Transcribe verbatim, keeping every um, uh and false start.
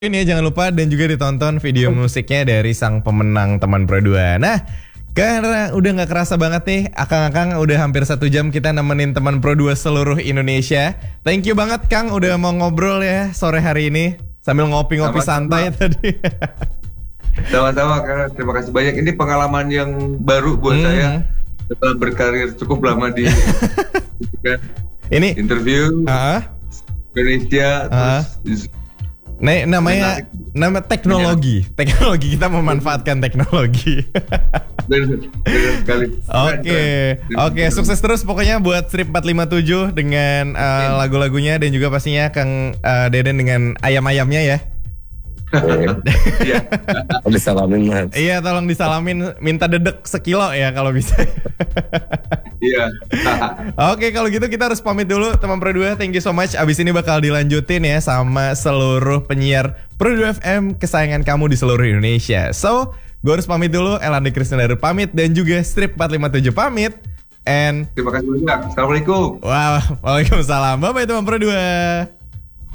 Ini ya, jangan lupa dan juga ditonton video musiknya dari sang pemenang teman Pro dua. Nah, karena udah gak kerasa banget nih, Akang-akang udah hampir satu jam kita nemenin teman Pro dua seluruh Indonesia. Thank you banget Kang udah mau ngobrol ya sore hari ini sambil ngopi-ngopi santai tadi. Sama-sama Kang, terima kasih banyak. Ini pengalaman yang baru buat hmm. saya setelah berkarir cukup lama di ini interview uh-huh. Indonesia uh-huh. terus Nah, namanya nama teknologi. Teknologi kita memanfaatkan teknologi. Benar sekali. Oke. Oke, sukses terus pokoknya buat Strip empat lima tujuh dengan uh, lagu-lagunya dan juga pastinya Kang uh, Deden dengan ayam-ayamnya ya. Iya. Tolong disalamin Mas. Iya, tolong disalamin, minta dedek sekilo ya kalau bisa. Iya. Oke, kalau gitu kita harus pamit dulu teman Pro dua. Thank you so much. Abis ini bakal dilanjutin ya sama seluruh penyiar Pro dua F M kesayangan kamu di seluruh Indonesia. So, gue harus pamit dulu. Elandi Krisnandar pamit dan juga Strip empat lima tujuh pamit. And terima kasih banyak. Assalamualaikum. Wow, waalaikumsalam. Bye bye teman Pro dua.